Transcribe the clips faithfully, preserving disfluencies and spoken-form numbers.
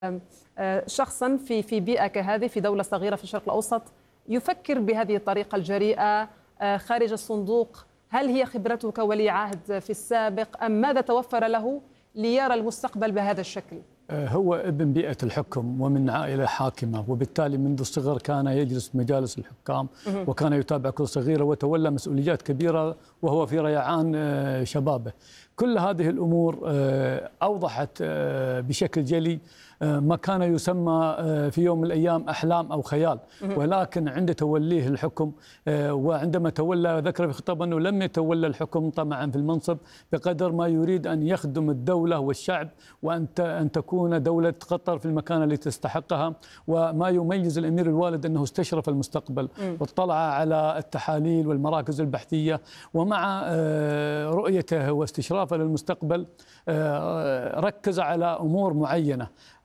شخصا في في بيئة كهذه في دولة صغيرة في الشرق الأوسط يفكر بهذه الطريقة الجريئة خارج الصندوق؟ هل هي خبرته كولي عهد في السابق أم ماذا توفر له ليرى المستقبل بهذا الشكل؟ هو ابن بيئة الحكم ومن عائلة حاكمة، وبالتالي منذ الصغر كان يجلس مجالس الحكام وكان يتابع كل صغيرة وتولى مسؤوليات كبيرة وهو في ريعان شبابه. كل هذه الأمور أوضحت بشكل جلي ما كان يسمى في يوم من الأيام أحلام أو خيال، ولكن عند توليه الحكم وعندما تولى ذكر في خطابه أنه لم يتولى الحكم طمعا في المنصب بقدر ما يريد أن يخدم الدولة والشعب وأن أن تكون دولة قطر في المكان التي تستحقها. وما يميز الأمير الوالد أنه استشرف المستقبل واطلع على التحاليل والمراكز البحثية، ومع رؤيته واستشرافه للمستقبل ركز على أمور معينة.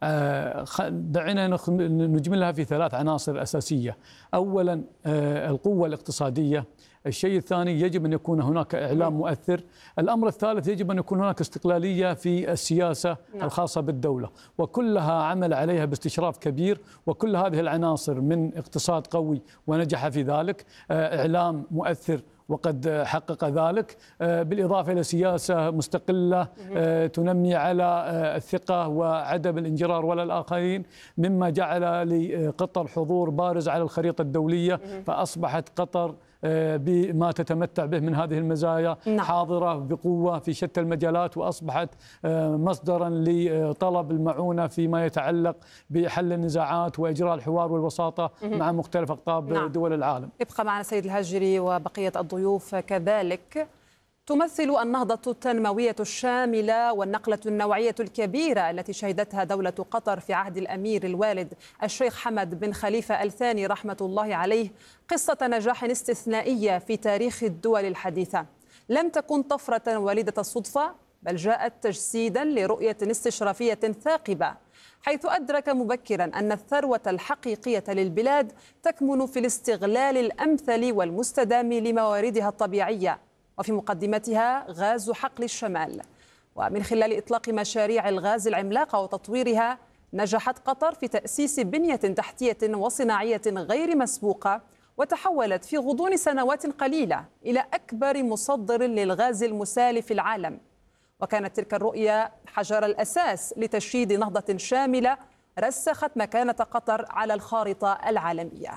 دعينا نجملها في ثلاث عناصر أساسية. أولا القوة الاقتصادية، الشيء الثاني يجب أن يكون هناك إعلام مؤثر، الأمر الثالث يجب أن يكون هناك استقلالية في السياسة الخاصة بالدولة، وكلها عمل عليها باستشراف كبير. وكل هذه العناصر من اقتصاد قوي ونجح في ذلك، إعلام مؤثر وقد حقق ذلك، بالإضافة إلى سياسة مستقلة تنمي على الثقة وعدم الانجرار ولا الآخرين، مما جعل لقطر حضور بارز على الخريطة الدولية. فأصبحت قطر بما تتمتع به من هذه المزايا حاضرة بقوة في شتى المجالات، وأصبحت مصدرا لطلب المعونة فيما يتعلق بحل النزاعات وإجراء الحوار والوساطة مع مختلف أقطاب نعم. دول العالم. ابقى معنا سيد الهجري وبقية الضيوف كذلك. تمثل النهضة التنموية الشاملة والنقلة النوعية الكبيرة التي شهدتها دولة قطر في عهد الأمير الوالد الشيخ حمد بن خليفة الثاني رحمة الله عليه قصة نجاح استثنائية في تاريخ الدول الحديثة. لم تكن طفرة وليدة الصدفة، بل جاءت تجسيدا لرؤية استشرافية ثاقبة، حيث أدرك مبكرا أن الثروة الحقيقية للبلاد تكمن في الاستغلال الأمثل والمستدام لمواردها الطبيعية، وفي مقدمتها غاز حقل الشمال. ومن خلال إطلاق مشاريع الغاز العملاقة وتطويرها نجحت قطر في تأسيس بنية تحتية وصناعية غير مسبوقة، وتحولت في غضون سنوات قليلة إلى أكبر مصدر للغاز المسال في العالم. وكانت تلك الرؤية حجر الأساس لتشييد نهضة شاملة رسخت مكانة قطر على الخارطة العالمية.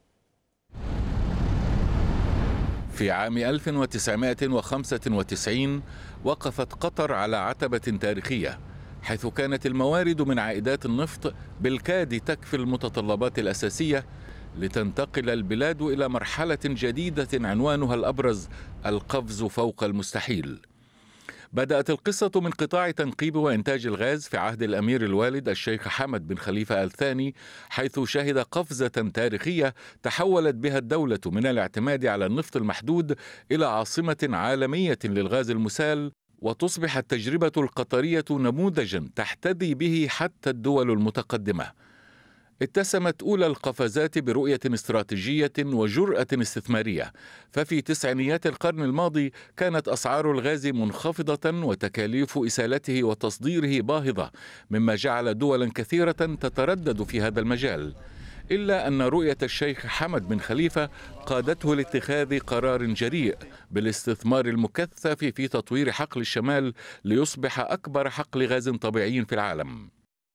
في عام ألف وتسعمائة وخمسة وتسعين وقفت قطر على عتبة تاريخية، حيث كانت الموارد من عائدات النفط بالكاد تكفي المتطلبات الأساسية لتنتقل البلاد إلى مرحلة جديدة عنوانها الأبرز القفز فوق المستحيل. بدأت القصة من قطاع تنقيب وإنتاج الغاز في عهد الأمير الوالد الشيخ حمد بن خليفة الثاني، حيث شهد قفزة تاريخية تحولت بها الدولة من الاعتماد على النفط المحدود إلى عاصمة عالمية للغاز المسال، وتصبح التجربة القطرية نموذجا تحتذي به حتى الدول المتقدمة. اتسمت أولى القفزات برؤية استراتيجية وجرأة استثمارية، ففي تسعينيات القرن الماضي كانت أسعار الغاز منخفضة وتكاليف إسالته وتصديره باهظة، مما جعل دولا كثيرة تتردد في هذا المجال. إلا أن رؤية الشيخ حمد بن خليفة قادته لاتخاذ قرار جريء بالاستثمار المكثف في تطوير حقل الشمال ليصبح أكبر حقل غاز طبيعي في العالم.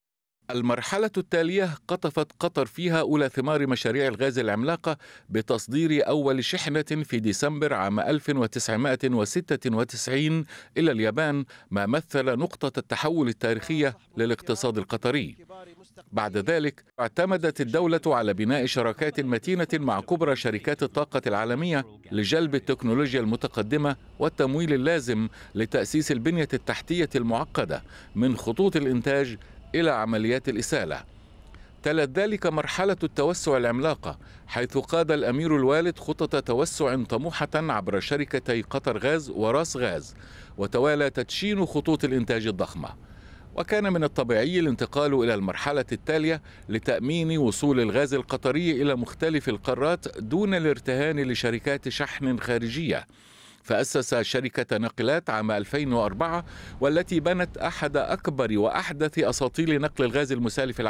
المرحلة التالية قطفت قطر فيها أولى ثمار مشاريع الغاز العملاقة بتصدير أول شحنة في ديسمبر عام ألف وتسعمائة وستة وتسعين إلى اليابان، ما مثل نقطة التحول التاريخية للاقتصاد القطري. بعد ذلك اعتمدت الدولة على بناء شراكات متينة مع كبرى شركات الطاقة العالمية لجلب التكنولوجيا المتقدمة والتمويل اللازم لتأسيس البنية التحتية المعقدة من خطوط الإنتاج إلى عمليات الإسالة. تلت ذلك مرحلة التوسع العملاقة، حيث قاد الأمير الوالد خطة توسع طموحة عبر شركتي قطر غاز وراس غاز، وتوالى تدشين خطوط الإنتاج الضخمة. وكان من الطبيعي الانتقال إلى المرحلة التالية لتأمين وصول الغاز القطري إلى مختلف القارات دون الارتهان لشركات شحن خارجية، فأسس شركة ناقلات عام ألفين وأربعة والتي بنت أحد أكبر وأحدث أساطيل نقل الغاز المسال في العالم.